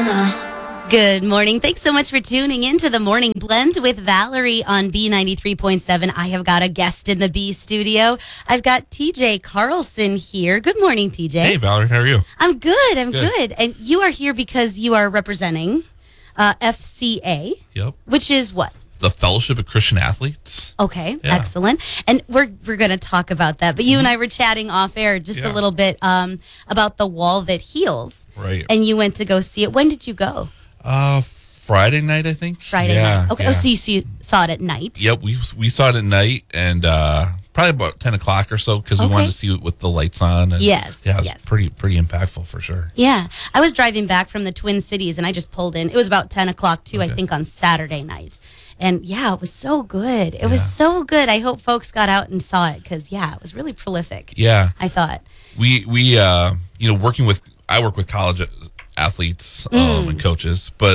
Good morning. Thanks so much for tuning in to the Morning Blend with Valerie on B93.7. I have got a guest in the B studio. I've got TJ Carlson here. Good morning, TJ. Hey, Valerie. How are you? I'm good. I'm good. And you are here because you are representing FCA. Yep. Which is what? The Fellowship of Christian Athletes. Okay, yeah. Excellent. And we're going to talk about that. But you and I were chatting off air just a little bit about The Wall That Heals. Right. And you went to go see it. When did you go? Friday night, I think. Friday night. Okay. Yeah. Oh, so you saw it at night? Yep. We saw it at night and probably about 10 o'clock or so because we wanted to see it with the lights on. And yes. Yeah, it was pretty impactful for sure. Yeah. I was driving back from the Twin Cities and I just pulled in. It was about 10 o'clock too, I think, on Saturday night. And yeah, it was so good. It was so good. I hope folks got out and saw it because, it was really prolific. Yeah. I thought. We I work with college athletes and coaches, but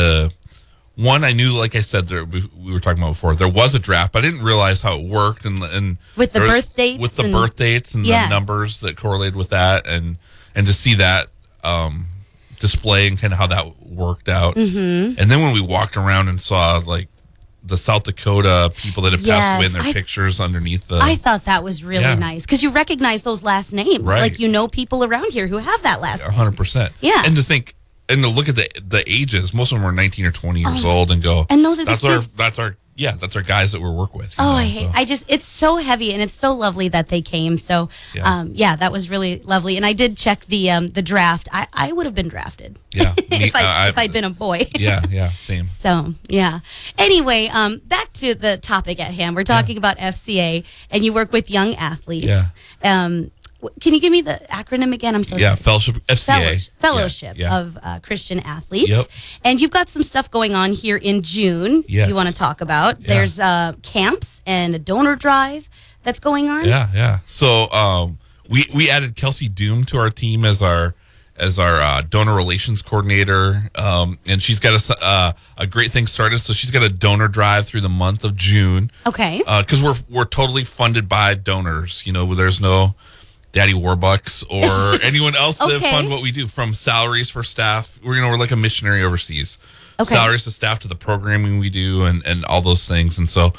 I knew, like I said, we were talking about before, there was a draft, but I didn't realize how it worked and with the birth dates, and the numbers that correlated with that, and to see that display and kind of how that worked out. Mm-hmm. And then when we walked around and saw the South Dakota people that had passed away in their pictures underneath I thought that was really nice because you recognize those last names. Right. Like, you know people around here who have that last name. 100%. Yeah. And to look at the ages, most of them are 19 or 20 years old and go, and those are the kids. That's our guys that we work with. It's so heavy and it's so lovely that they came. So, that was really lovely. And I did check the draft. I would have been drafted. Yeah. if I'd been a boy. Yeah, same. So, yeah. Anyway, back to the topic at hand. We're talking about FCA and you work with young athletes. Yeah. Can you give me the acronym again? I'm so sorry. Yeah, Fellowship, FCA. Fellowship of Christian Athletes. Yep. And you've got some stuff going on here in June you want to talk about. Yeah. There's camps and a donor drive that's going on. Yeah. So we added Kelsey Doom to our team as our donor relations coordinator. And she's got a great thing started. So she's got a donor drive through the month of June. Okay. Because we're totally funded by donors. There's no Daddy Warbucks or anyone else that fund what we do, from salaries for staff. We're like a missionary overseas. Okay. Salaries to staff to the programming we do and all those things. And so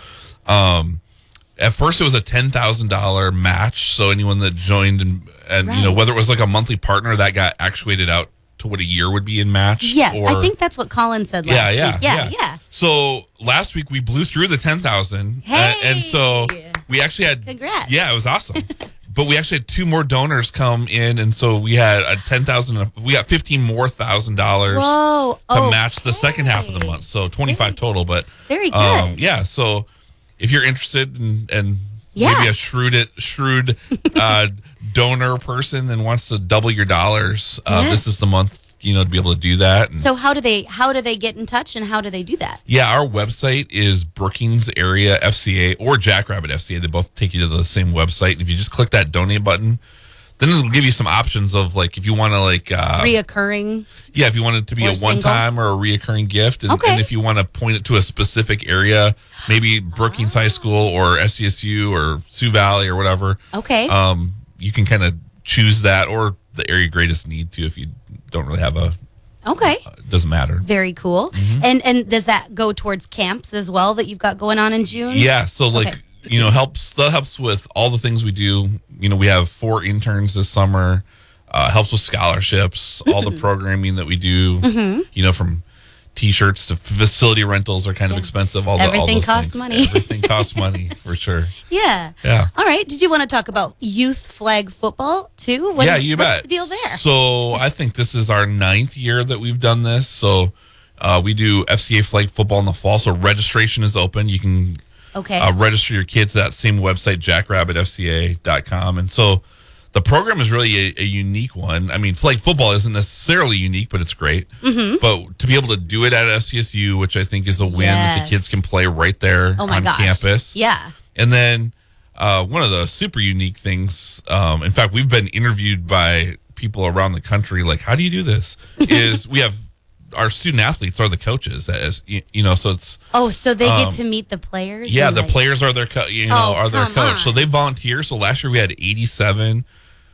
at first it was a $10,000 match. So anyone that joined and whether it was like a monthly partner, that got actuated out to what a year would be in match. Yes, I think that's what Colin said last week. Yeah. So last week we blew through the 10,000. Hey. And so we actually had... Congrats. Yeah, it was awesome. But we actually had 2 more donors come in, and so we had a $10,000. We got $15,000 more to match the second half of the month. So 25 total. But very good. So if you're interested and maybe a shrewd donor person and wants to double your dollars, this is the month to be able to do that. So how do they get in touch and how do they do that? Yeah, our website is Brookings Area FCA or Jackrabbit FCA. They both take you to the same website. And if you just click that donate button, then it'll give you some options of if you want to reoccurring. Yeah, if you want it to be a one-time or a reoccurring gift. And if you want to point it to a specific area, maybe Brookings High School or SDSU or Sioux Valley or whatever. Okay. You can kind of choose that, or the area greatest need to if you don't really have a... Okay. Doesn't matter. Very cool. Mm-hmm. And does that go towards camps as well that you've got going on in June? Yeah. So helps with all the things we do. We have 4 interns this summer. Helps with scholarships, all the programming that we do, from T-shirts to facility rentals are kind of expensive. Everything costs money. Everything costs money for sure. Yeah. All right. Did you want to talk about youth flag football too? You bet. What's the deal there? So I think this is our 9th year that we've done this. So we do FCA flag football in the fall. So registration is open. You can register your kids at that same website, jackrabbitfca.com. And so the program is really a unique one. I mean, flag football isn't necessarily unique, but it's great. Mm-hmm. But to be able to do it at FCSU, which I think is a win, that the kids can play right there on campus. Yeah. And then one of the super unique things, in fact, we've been interviewed by people around the country, how do you do this? Is we have our student athletes are the coaches, so it's so they get to meet the players. Yeah, the players are their coach. So they volunteer. So last year we had 87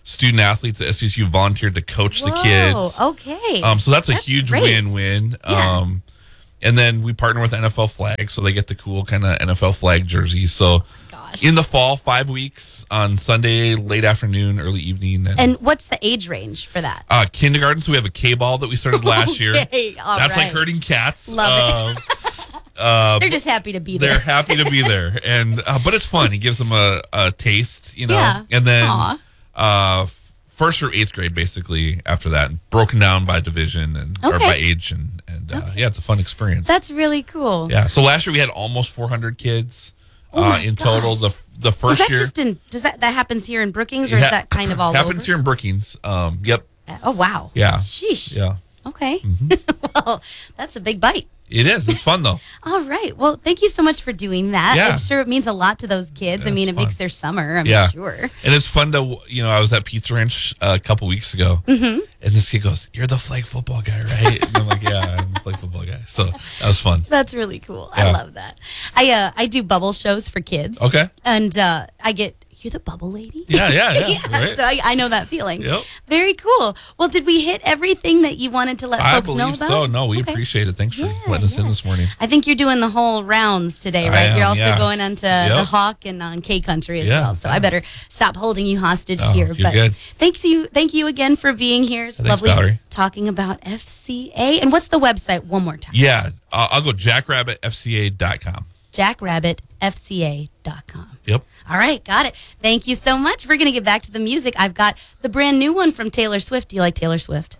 student athletes at SDSU volunteered to coach the kids. Okay. So that's a huge great. win-win. Yeah. And then we partner with NFL Flag, so they get the cool kind of NFL Flag jerseys. So in the fall, 5 weeks on Sunday, late afternoon, early evening. And what's the age range for that? Kindergarten, so we have a K-ball that we started last year. That's like herding cats. Love it. They're just happy to be there. They're happy to be there. And but it's fun. He gives them a taste, you know. Yeah. And then first through 8th grade, basically, after that, broken down by division and or by age. And yeah, it's a fun experience. That's really cool. Yeah. So last year we had almost 400 kids in total. The first year. Does that happens here in Brookings, or is that kind of all happens over? here in Brookings. Yep. Oh, wow. Yeah. Sheesh. Yeah. Okay. Well, that's a big bite. It is. It's fun, though. All right. Well, thank you so much for doing that. Yeah. I'm sure it means a lot to those kids. Yeah, I mean, it makes their summer, I'm sure. And it's fun to, I was at Pizza Ranch a couple weeks ago, and this kid goes, "You're the flag football guy, right?" And I'm like, "Yeah, I'm the flag football guy." So that was fun. That's really cool. Yeah. I love that. I do bubble shows for kids. Okay. And I get, "You're the bubble lady?" Yeah. Right. So I know that feeling. Yep. Very cool. Well, did we hit everything that you wanted to let folks know about? I believe so. No, we appreciate it. Thanks for letting us in this morning. I think you're doing the whole rounds today, right? You're also going on to the Hawk and on K Country as well. So I better stop holding you hostage here. You're good. Thank you again for being here. It's lovely Valerie. talking about FCA. And what's the website one more time? Yeah, I'll go jackrabbitfca.com. jackrabbitfca.com. Yep. All right, got it. Thank you so much. We're going to get back to the music. I've got the brand new one from Taylor Swift. Do you like Taylor Swift?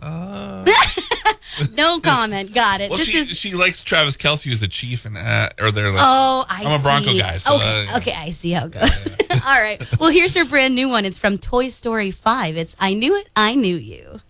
No comment. Got it. Well, she likes Travis Kelce, who's a Chief, and or they're like, I'm a Bronco guy. So, okay, I see how it goes. All right. Well, here's her brand new one. It's from Toy Story 5. It's I Knew It, I Knew You.